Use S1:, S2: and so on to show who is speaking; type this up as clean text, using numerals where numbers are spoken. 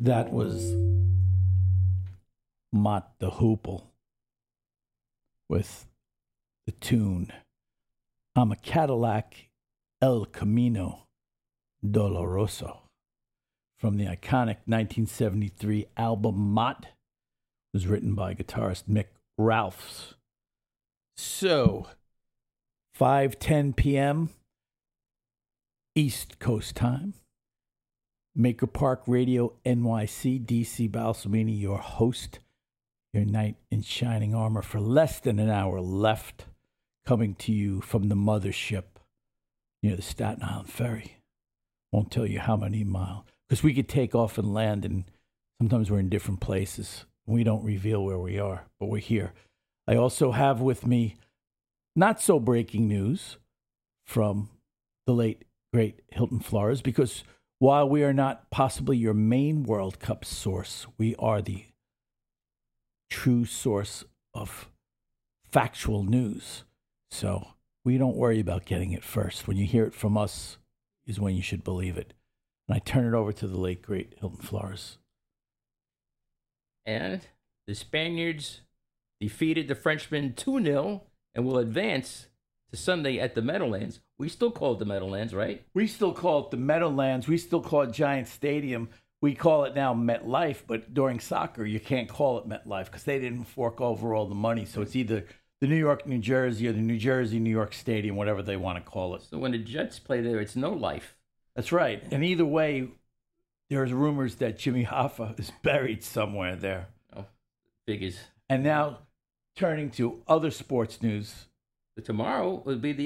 S1: That was Mott the Hoople with the tune I'm a Cadillac El Camino Doloroso from the iconic 1973 album Mott. It was written by guitarist Mick Ralphs. So, 5:10 p.m. East Coast time. Maker Park Radio NYC, DC Balsamini, your host, your knight in shining armor for less than an hour left, coming to you from the mothership near the Staten Island Ferry. Won't tell you how many miles, because we could take off and land, and sometimes we're in different places. We don't reveal where we are, but we're here. I also have with me not so breaking news from the late, great Hilton Flores, because while we are not possibly your main World Cup source, we are the true source of factual news. So we don't worry about getting it first. When you hear it from us is when you should believe it. And I turn it over to the late, great Hilton Flores.
S2: And the Spaniards defeated the Frenchmen 2-0 and will advance to Sunday at the Meadowlands. We still call it the Meadowlands, right?
S1: We still call it the Meadowlands. We still call it Giant Stadium. We call it now MetLife, but during soccer, you can't call it MetLife because they didn't fork over all the money. So it's either the New York, New Jersey, or the New Jersey, New York Stadium, whatever they want to call it.
S2: So when the Jets play there, it's no life.
S1: That's right. And either way, there's rumors that Jimmy Hoffa is buried somewhere there.
S2: Oh, figures.
S1: And now, turning to other sports news.
S2: Tomorrow will be the